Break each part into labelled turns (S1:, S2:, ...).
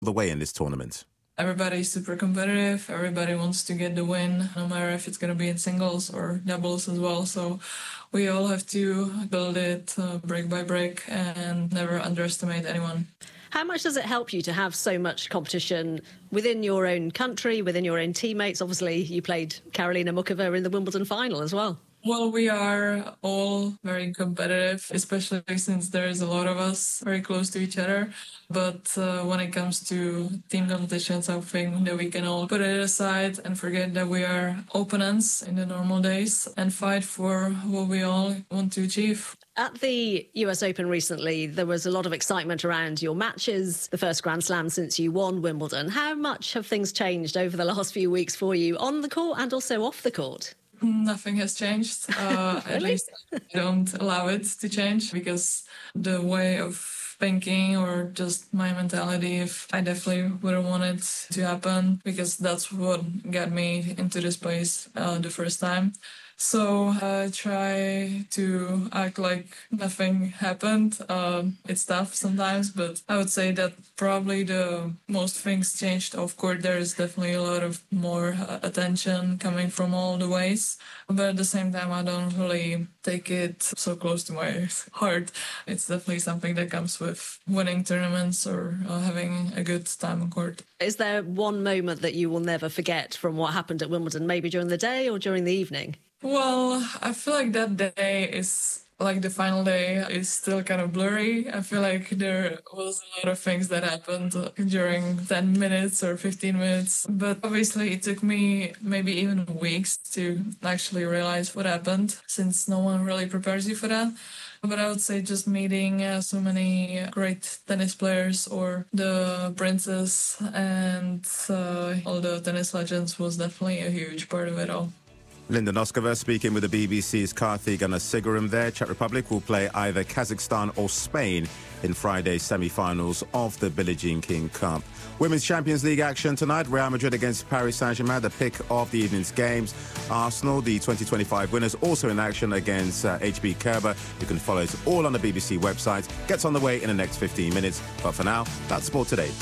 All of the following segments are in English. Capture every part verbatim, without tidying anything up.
S1: the way in this tournament.
S2: Everybody's super competitive. Everybody wants to get the win, no matter if it's going to be in singles or doubles as well. So we all have to build it uh, break by break and never underestimate anyone.
S3: How much does it help you to have so much competition within your own country, within your own teammates? Obviously, you played Karolina Muchova in the Wimbledon final as well.
S2: Well, we are all very competitive, especially since there's a lot of us very close to each other. But uh, when it comes to team competitions, I think that we can all put it aside and forget that we are opponents in the normal days and fight for what we all want to achieve.
S3: At the U S Open recently, there was a lot of excitement around your matches, the first Grand Slam since you won Wimbledon. How much have things changed over the last few weeks for you on the court and also off the court?
S2: Nothing has changed. Uh,
S3: really?
S2: At least I don't allow it to change, because the way of thinking or just my mentality, if I definitely wouldn't want it to happen, because that's what got me into this place uh, the first time. So I uh, try to act like nothing happened. Um, it's tough sometimes, but I would say that probably the most things changed off court. There is definitely a lot of more uh, attention coming from all the ways. But at the same time, I don't really take it so close to my heart. It's definitely something that comes with winning tournaments or uh, having a good time on court.
S3: Is there one moment that you will never forget from what happened at Wimbledon, maybe during the day or during the evening?
S2: Well, I feel like that day is, like the final day, is still kind of blurry. I feel like there was a lot of things that happened during ten minutes or fifteen minutes. But obviously it took me maybe even weeks to actually realize what happened, since no one really prepares you for that. But I would say just meeting uh, so many great tennis players, or the Princess and uh, all the tennis legends, was definitely a huge part of it all.
S1: Linda Noskova speaking with the B B C's Karthik Gunasagaram there. Czech Republic will play either Kazakhstan or Spain in Friday's semi-finals of the Billie Jean King Cup. Women's Champions League action tonight. Real Madrid against Paris Saint-Germain, the pick of the evening's games. Arsenal, the twenty twenty-five winners, also in action against uh, H B Kerber. You can follow us all on the B B C website. Gets on the way in the next fifteen minutes. But for now, that's Sport Today.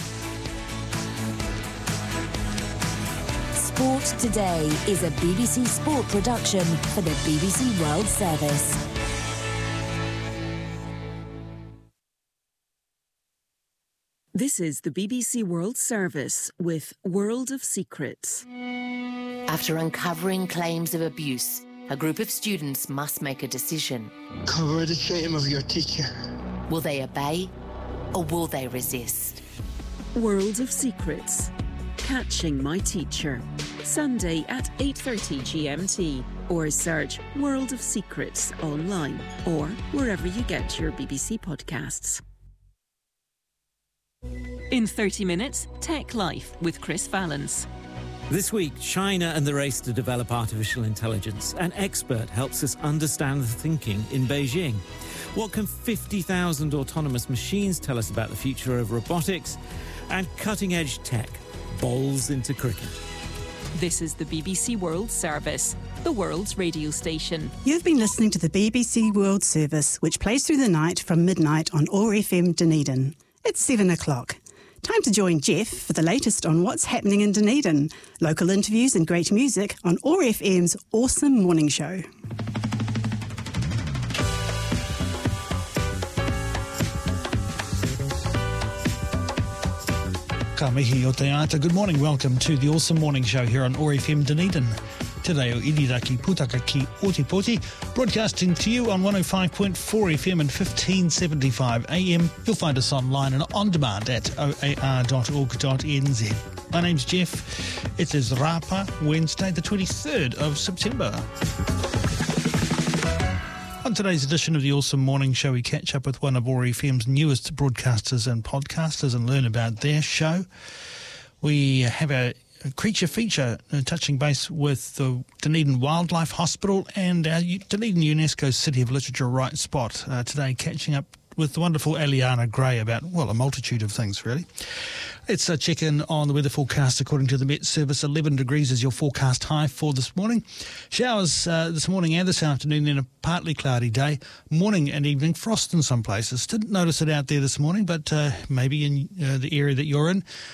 S4: Sport Today is a B B C Sport production for the B B C World Service.
S5: This is the B B C World Service with World of Secrets.
S6: After uncovering claims of abuse, a group of students must make a decision.
S7: Cover the shame of your teacher.
S6: Will they obey or will they resist?
S5: World of Secrets. Catching My Teacher. Sunday at eight thirty G M T, or search World of Secrets online or wherever you get your B B C podcasts. In thirty minutes, Tech Life with Chris Valance.
S8: This week, China and the race to develop artificial intelligence. An expert helps us understand the thinking in Beijing. What can fifty thousand autonomous machines tell us about the future of robotics? And cutting-edge tech bowls into cricket.
S5: This is the B B C World Service, the world's radio station.
S9: You've been listening to the B B C World Service, which plays through the night from midnight on O R F M Dunedin. It's seven o'clock. Time to join Jeff for the latest on what's happening in Dunedin. Local interviews and great music on O R F M's Awesome Morning Show.
S10: Ka mihi o te ata. Good morning. Welcome to the Awesome Morning Show here on O R F M Dunedin. Today o Iriraki Putaka ki Otipoti, broadcasting to you on one oh five point four F M and fifteen seventy-five A M. You'll find us online and on demand at o a r dot org dot n z. My name's Jeff. It is Rapa, Wednesday the twenty-third of September. On today's edition of the Awesome Morning Show, we catch up with one of O R F M's newest broadcasters and podcasters and learn about their show. We have a, a creature feature uh, touching base with the Dunedin Wildlife Hospital and our Dunedin UNESCO City of Literature right spot uh, today, catching up with the wonderful Eliana Gray about, well, a multitude of things, really. Let's uh, check in on the weather forecast. According to the Met Service, eleven degrees is your forecast high for this morning. Showers uh, this morning and this afternoon, then a partly cloudy day. Morning and evening, frost in some places. Didn't notice it out there this morning, but uh, maybe in uh, the area that you're in.